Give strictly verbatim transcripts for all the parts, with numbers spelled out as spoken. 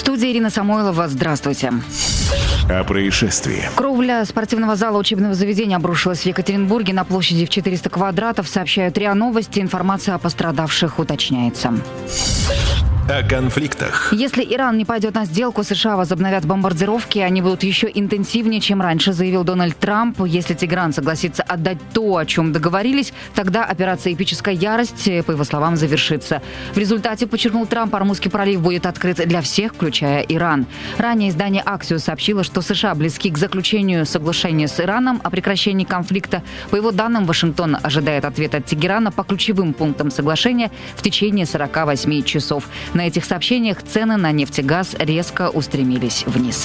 студии Ирина Самойлова. Здравствуйте. О происшествии. Кровля спортивного зала учебного заведения обрушилась в Екатеринбурге на площади в четыреста квадратов. Сообщают РИА Новости. Информация о пострадавших уточняется. О конфликтах. Если Иран не пойдет на сделку, США возобновят бомбардировки. Они будут еще интенсивнее, чем раньше, заявил Дональд Трамп. Если Тегеран согласится отдать то, о чем договорились, тогда операция «Эпическая ярость», по его словам, завершится. В результате, подчеркнул Трамп, Ормузский пролив будет открыт для всех, включая Иран. Ранее издание «Axios» сообщило, что США близки к заключению соглашения с Ираном о прекращении конфликта. По его данным, Вашингтон ожидает ответа от Тегерана по ключевым пунктам соглашения в течение сорока восьми часов. На этих сообщениях цены на нефть и газ резко устремились вниз.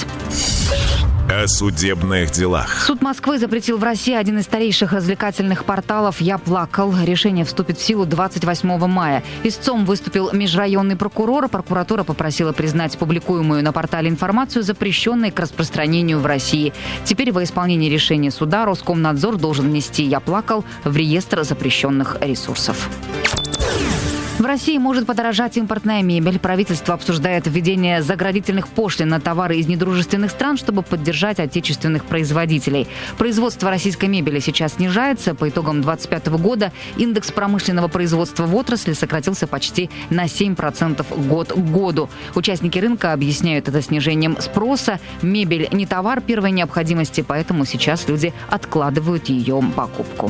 О судебных делах. Суд Москвы запретил в России один из старейших развлекательных порталов «Я плакал». Решение вступит в силу двадцать восьмого мая. Истцом выступил межрайонный прокурор. Прокуратура попросила признать публикуемую на портале информацию запрещенной к распространению в России. Теперь во исполнении решения суда Роскомнадзор должен внести «Я плакал» в реестр запрещенных ресурсов. В России может подорожать импортная мебель. Правительство обсуждает введение заградительных пошлин на товары из недружественных стран, чтобы поддержать отечественных производителей. Производство российской мебели сейчас снижается. По итогам две тысячи двадцать пятого года индекс промышленного производства в отрасли сократился почти на семь процентов год к году. Участники рынка объясняют это снижением спроса. Мебель не товар первой необходимости, поэтому сейчас люди откладывают ее покупку.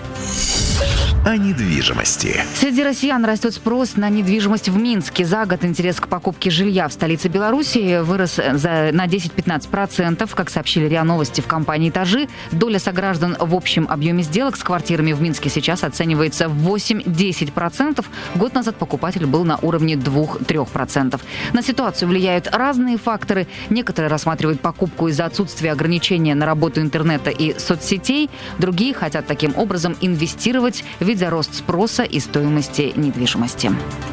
О недвижимости. Среди россиян растет спрос на недвижимость в Минске. За год интерес к покупке жилья в столице Беларуси вырос за, на десять-пятнадцать процентов. Как сообщили РИА Новости в компании «Этажи», доля сограждан в общем объеме сделок с квартирами в Минске сейчас оценивается в восемь-десять процентов. Год назад покупатель был на уровне два-три процента. На ситуацию влияют разные факторы. Некоторые рассматривают покупку из-за отсутствия ограничения на работу интернета и соцсетей. Другие хотят таким образом инвестировать, видя рост спроса и стоимости недвижимости.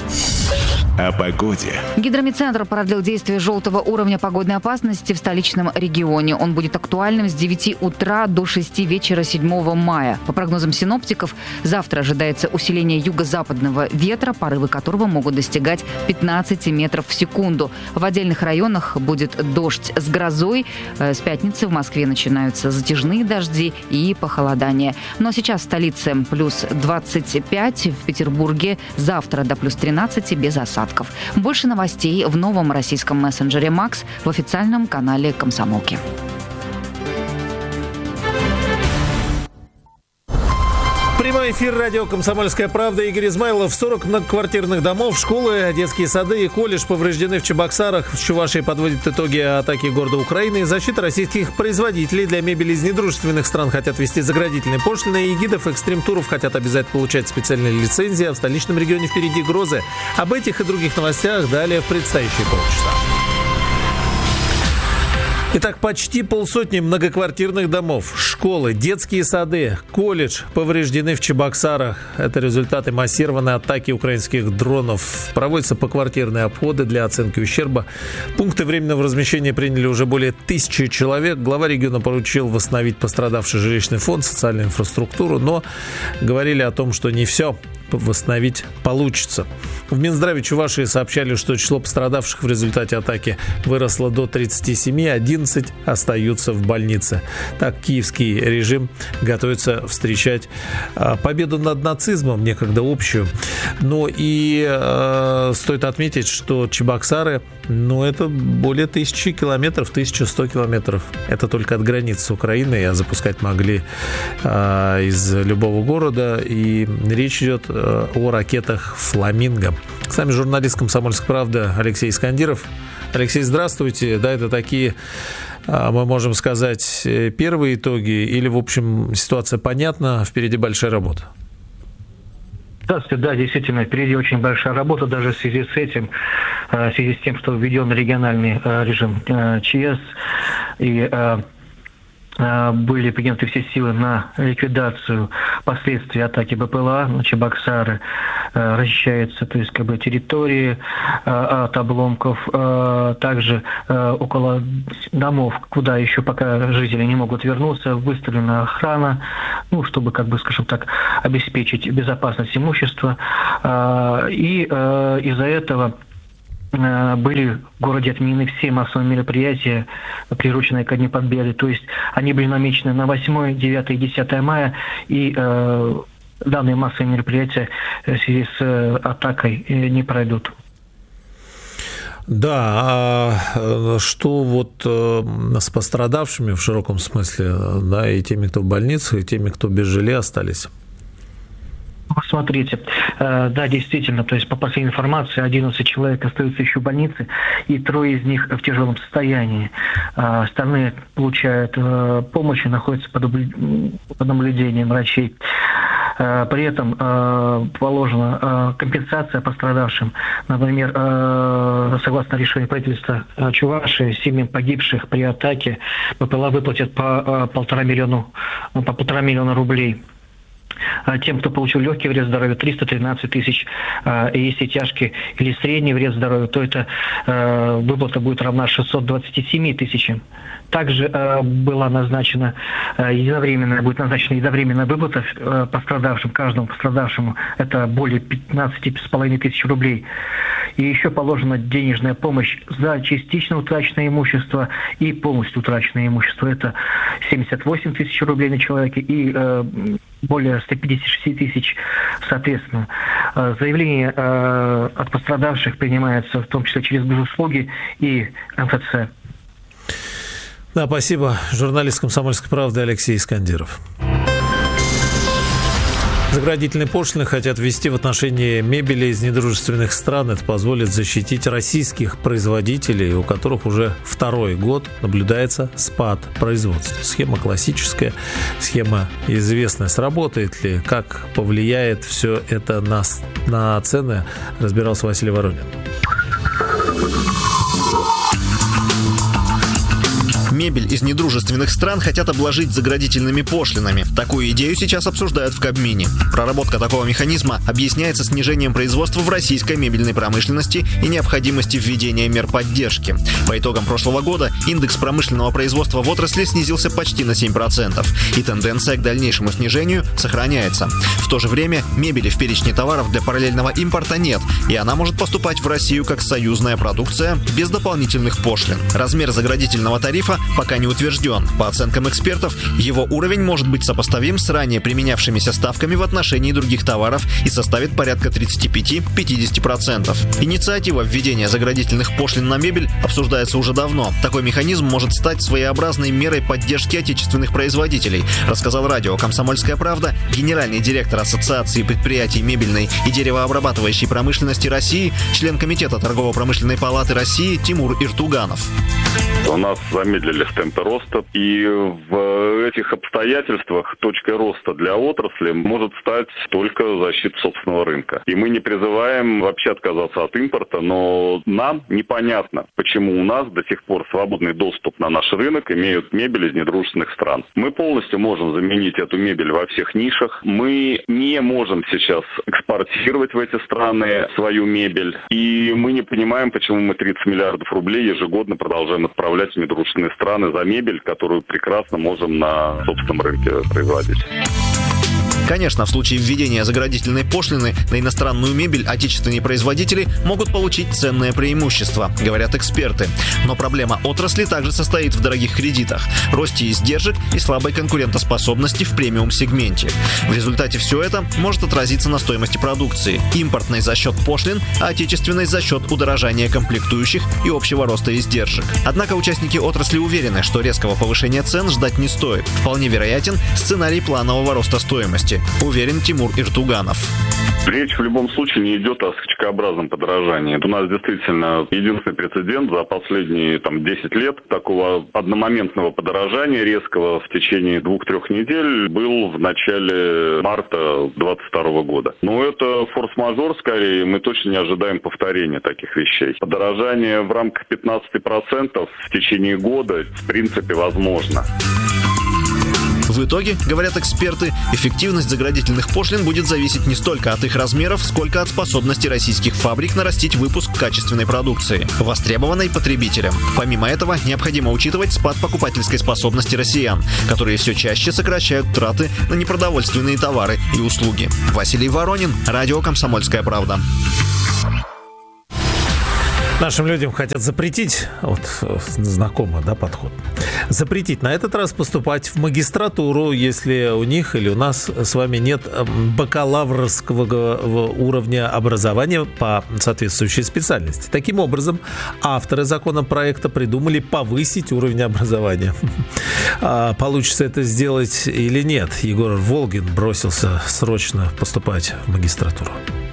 О погоде. Гидрометцентр продлил действие желтого уровня погодной опасности в столичном регионе. Он будет актуальным с девяти утра до шести вечера седьмого мая. По прогнозам синоптиков, завтра ожидается усиление юго-западного ветра, порывы которого могут достигать пятнадцати метров в секунду. В отдельных районах будет дождь с грозой. С пятницы в Москве начинаются затяжные дожди и похолодание. Но сейчас в столице плюс двадцать пять, в Петербурге завтра до плюс тринадцати без осадков. Больше новостей в новом российском мессенджере «Макс» в официальном канале «Комсомолки». Прямой эфир радио «Комсомольская правда». Игорь Измайлов. сорок многоквартирных домов, школы, детские сады и колледж повреждены в Чебоксарах. В Чувашии подводят итоги атаки города Украины. Защита российских производителей для мебели из недружественных стран хотят ввести заградительные пошлины. И гидов экстрим-туров хотят обязать получать специальные лицензии. А в столичном регионе впереди грозы. Об этих и других новостях далее в предстоящие полчаса. Итак, почти полсотни многоквартирных домов, школы, детские сады, колледж повреждены в Чебоксарах. Это результаты массированной атаки украинских дронов. Проводятся поквартирные обходы для оценки ущерба. Пункты временного размещения приняли уже более тысячи человек. Глава региона поручил восстановить пострадавший жилищный фонд, социальную инфраструктуру, но говорили о том, что не все восстановить получится. В Минздраве Чувашии сообщали, что число пострадавших в результате атаки выросло до тридцати семи, одиннадцать остаются в больнице. Так киевский режим готовится встречать победу над нацизмом, некогда общую. Ну и э, стоит отметить, что Чебоксары, ну это более тысячи километров, тысяча сто километров. Это только от границы с Украиной, а запускать могли э, из любого города. И речь идет о ракетах «Фламинго». С нами журналист «Комсомольской правды» Алексей Искандиров. Алексей, здравствуйте. Да, это такие, мы можем сказать, первые итоги или, в общем, ситуация понятна, впереди большая работа? Здравствуйте, да, действительно, впереди очень большая работа, даже в связи с этим, в связи с тем, что введен региональный режим ЧС и были приняты все силы на ликвидацию последствий атаки БПЛА на Чебоксары. Расчищаются, то есть, как бы, территории от обломков. Также около домов, куда еще пока жители не могут вернуться, выставлена охрана, ну, чтобы, как бы, скажем так, обеспечить безопасность имущества. И из-за этого были в городе отменены все массовые мероприятия, приуроченные ко Дню Победы. То есть они были намечены на восьмое, девятое и десятое мая, и э, данные массовые мероприятия в связи с атакой не пройдут. Да, а что вот с пострадавшими в широком смысле, да, и теми, кто в больницах, и теми, кто без жилья остались? Смотрите, да, действительно, то есть по последней информации одиннадцать человек остаются еще в больнице, и трое из них в тяжелом состоянии. Остальные получают помощь и находятся под наблюдением врачей. При этом положена компенсация пострадавшим. Например, согласно решению правительства Чувашии, семьям погибших при атаке БПЛА выплатят по полтора миллиона, по полтора миллиона рублей. Тем, кто получил легкий вред здоровью, триста тринадцать тысяч. И если тяжкий или средний вред здоровью, то эта выплата будет равна шестьсот двадцать семь тысячам. Также была назначена единовременная, будет назначена единовременная выплата пострадавшим, каждому пострадавшему. Это более пятнадцать с половиной тысяч рублей. И еще положена денежная помощь за частично утраченное имущество и полностью утраченное имущество. Это семьдесят восемь тысяч рублей на человека и э, более сто пятьдесят шесть тысяч соответственно. Заявление э, от пострадавших принимается в том числе через госуслуги и эм эф цэ. Да, спасибо. Журналист «Комсомольской правды» Алексей Искандиров. Заградительные пошлины хотят ввести в отношении мебели из недружественных стран. Это позволит защитить российских производителей, у которых уже второй год наблюдается спад производства. Схема классическая, схема известная. Сработает ли? Как повлияет все это на, на цены? Разбирался Василий Воронин. Мебель из недружественных стран хотят обложить заградительными пошлинами. Такую идею сейчас обсуждают в Кабмине. Проработка такого механизма объясняется снижением производства в российской мебельной промышленности и необходимости введения мер поддержки. По итогам прошлого года индекс промышленного производства в отрасли снизился почти на семь процентов. И тенденция к дальнейшему снижению сохраняется. В то же время мебели в перечне товаров для параллельного импорта нет, и она может поступать в Россию как союзная продукция без дополнительных пошлин. Размер заградительного тарифа пока не утвержден. По оценкам экспертов, его уровень может быть сопоставим с ранее применявшимися ставками в отношении других товаров и составит порядка тридцать пять - пятьдесят процентов. Инициатива введения заградительных пошлин на мебель обсуждается уже давно. Такой механизм может стать своеобразной мерой поддержки отечественных производителей, рассказал радио «Комсомольская правда» генеральный директор Ассоциации предприятий мебельной и деревообрабатывающей промышленности России, член Комитета торгово-промышленной палаты России Тимур Иртуганов. У нас замедлились темпы роста, и в этих обстоятельствах точкой роста для отрасли может стать только защита собственного рынка. И мы не призываем вообще отказаться от импорта, но нам непонятно, почему у нас до сих пор свободный доступ на наш рынок имеют мебель из недружественных стран. Мы полностью можем заменить эту мебель во всех нишах. Мы не можем сейчас экспортировать в эти страны свою мебель, и мы не понимаем, почему мы тридцать миллиардов рублей ежегодно продолжаем отправлять в недружественные страны за мебель, которую прекрасно можем на собственном рынке производить. Конечно, в случае введения заградительной пошлины на иностранную мебель отечественные производители могут получить ценное преимущество, говорят эксперты. Но проблема отрасли также состоит в дорогих кредитах, росте издержек и слабой конкурентоспособности в премиум-сегменте. В результате все это может отразиться на стоимости продукции. Импортной за счет пошлин, а отечественной за счет удорожания комплектующих и общего роста издержек. Однако участники отрасли уверены, что резкого повышения цен ждать не стоит. Вполне вероятен сценарий планового роста стоимости, уверен Тимур Иртуганов. Речь в любом случае не идет о скачкообразном подорожании. У нас действительно единственный прецедент за последние там, десять лет такого одномоментного подорожания резкого в течение двух-трех недель был в начале марта двадцать второго года. Но это форс-мажор скорее, мы точно не ожидаем повторения таких вещей. Подорожание в рамках пятнадцати процентов в течение года в принципе возможно. В итоге, говорят эксперты, эффективность заградительных пошлин будет зависеть не столько от их размеров, сколько от способности российских фабрик нарастить выпуск качественной продукции, востребованной потребителям. Помимо этого, необходимо учитывать спад покупательской способности россиян, которые все чаще сокращают траты на непродовольственные товары и услуги. Василий Воронин, радио «Комсомольская правда». Нашим людям хотят запретить, вот знакомый, да, подход, запретить на этот раз поступать в магистратуру, если у них или у нас с вами нет бакалаврского уровня образования по соответствующей специальности. Таким образом, авторы законопроекта придумали повысить уровень образования. А получится это сделать или нет? Егор Волгин бросился срочно поступать в магистратуру.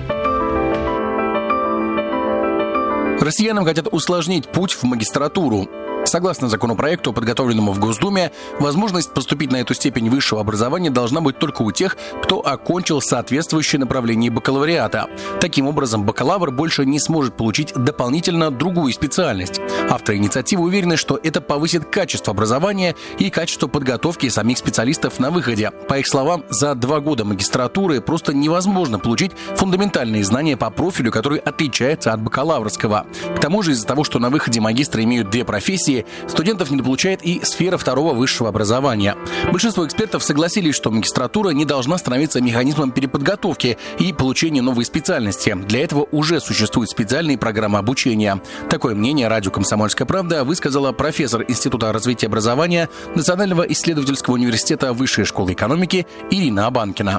Россиянам хотят усложнить путь в магистратуру. Согласно законопроекту, подготовленному в Госдуме, возможность поступить на эту степень высшего образования должна быть только у тех, кто окончил соответствующее направление бакалавриата. Таким образом, бакалавр больше не сможет получить дополнительно другую специальность. Авторы инициативы уверены, что это повысит качество образования и качество подготовки самих специалистов на выходе. По их словам, за два года магистратуры просто невозможно получить фундаментальные знания по профилю, который отличается от бакалаврского. К тому же, из-за того, что на выходе магистры имеют две профессии, студентов недополучает и сфера второго высшего образования. Большинство экспертов согласились, что магистратура не должна становиться механизмом переподготовки и получения новой специальности. Для этого уже существуют специальные программы обучения. Такое мнение радио «Комсомольская правда» высказала профессор Института развития образования Национального исследовательского университета Высшей школы экономики Ирина Абанкина.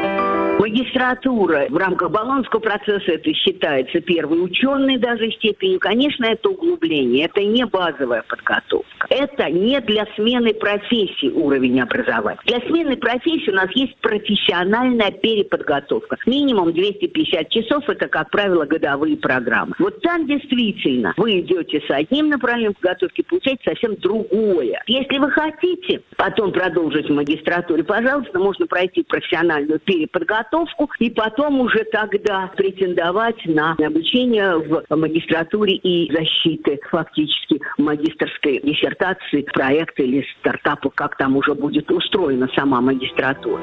Магистратура в рамках Болонского процесса это считается первой ученой даже степенью. Конечно, это углубление, это не базовая подготовка. Это не для смены профессии уровень образования. Для смены профессии у нас есть профессиональная переподготовка. Минимум двести пятьдесят часов, это, как правило, годовые программы. Вот там действительно вы идете с одним направлением подготовки, получаете совсем другое. Если вы хотите потом продолжить в магистратуре, пожалуйста, можно пройти профессиональную переподготовку, и потом уже тогда претендовать на обучение в магистратуре и защиты фактически магистерской диссертации, проекта или стартапа, как там уже будет устроена сама магистратура.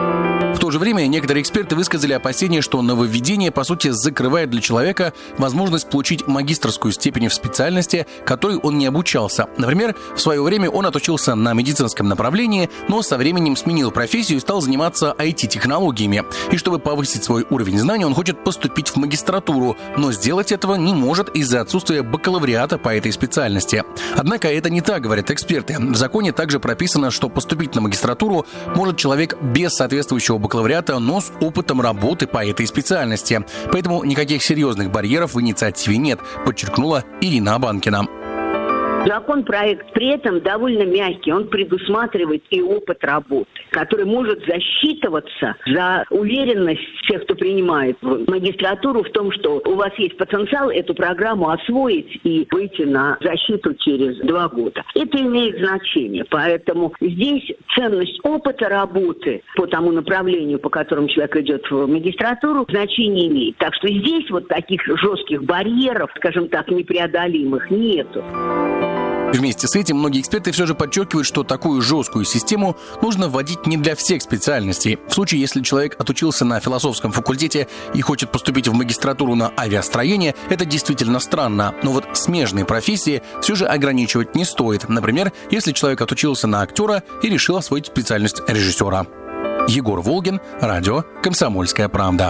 В то же время некоторые эксперты высказали опасения, что нововведение, по сути, закрывает для человека возможность получить магистерскую степень в специальности, которой он не обучался. Например, в свое время он отучился на медицинском направлении, но со временем сменил профессию и стал заниматься ай ти-технологиями. И чтобы повысить свой уровень знаний, он хочет поступить в магистратуру, но сделать этого не может из-за отсутствия бакалавриата по этой специальности. Однако это не так, говорят эксперты. В законе также прописано, что поступить на магистратуру может человек без соответствующего бакалавриата, но с опытом работы по этой специальности. Поэтому никаких серьезных барьеров в инициативе нет, подчеркнула Ирина Абанкина. Законопроект при этом довольно мягкий, он предусматривает и опыт работы, который может засчитываться за уверенность всех, кто принимает в магистратуру в том, что у вас есть потенциал эту программу освоить и выйти на защиту через два года. Это имеет значение, поэтому здесь ценность опыта работы по тому направлению, по которому человек идет в магистратуру, значение имеет. Так что здесь вот таких жестких барьеров, скажем так, непреодолимых нету. Вместе с этим многие эксперты все же подчеркивают, что такую жесткую систему нужно вводить не для всех специальностей. В случае, если человек отучился на философском факультете и хочет поступить в магистратуру на авиастроение, это действительно странно. Но вот смежные профессии все же ограничивать не стоит. Например, если человек отучился на актера и решил освоить специальность режиссера. Егор Волгин, радио «Комсомольская правда».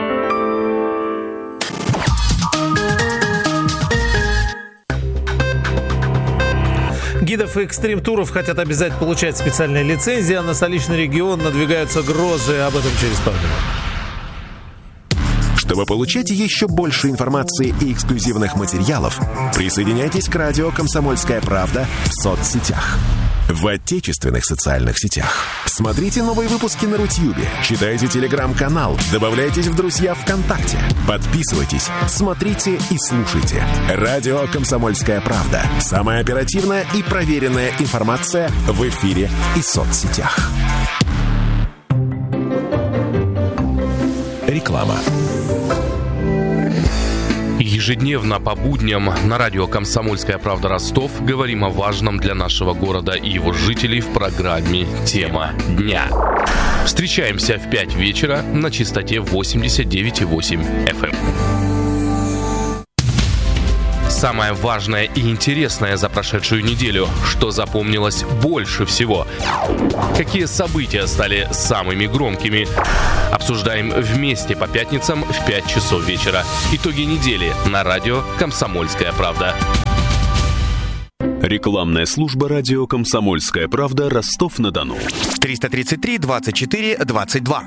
Гидов и экстрим-туров хотят обязать получать специальные лицензии, а на столичный регион надвигаются грозы. Об этом через пару минут. Чтобы получать еще больше информации и эксклюзивных материалов, присоединяйтесь к радио «Комсомольская правда» в соцсетях. В отечественных социальных сетях. Смотрите новые выпуски на Рутьюбе, читайте телеграм-канал, добавляйтесь в друзья ВКонтакте, подписывайтесь, смотрите и слушайте. Радио «Комсомольская правда». Самая оперативная и проверенная информация в эфире и соцсетях. Реклама. Ежедневно по будням на радио «Комсомольская правда» Ростов говорим о важном для нашего города и его жителей в программе «Тема дня». Встречаемся в пять вечера на частоте восемьдесят девять и восемь эф эм. самое важное и интересное за прошедшую неделю? Что запомнилось больше всего? Какие события стали самыми громкими? Обсуждаем вместе по пятницам в пять часов вечера. Итоги недели на радио «Комсомольская правда». Рекламная служба радио «Комсомольская правда», Ростов-на-Дону. триста тридцать три двадцать четыре двадцать два.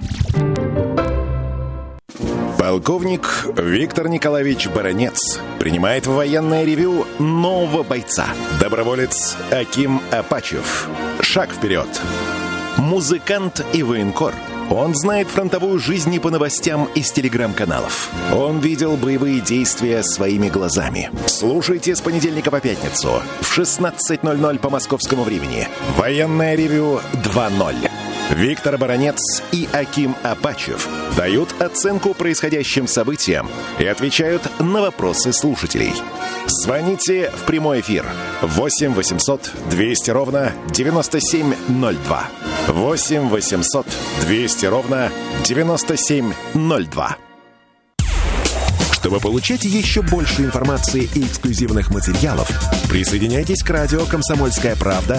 Полковник Виктор Николаевич Баранец принимает в военное ревью нового бойца. Доброволец Аким Апачев. Шаг вперед. Музыкант и военкор. Он знает фронтовую жизнь не по новостям из телеграм-каналов. Он видел боевые действия своими глазами. Слушайте с понедельника по пятницу в шестнадцать ноль ноль по московскому времени. Военное ревью два ноль. Виктор Баранец и Аким Апачев дают оценку происходящим событиям и отвечают на вопросы слушателей. Звоните в прямой эфир восемь восемьсот двести ровно девяносто семь ноль два. восемь восемьсот двести ровно девяносто семь ноль два. Чтобы получать еще больше информации и эксклюзивных материалов, присоединяйтесь к радио «Комсомольская правда»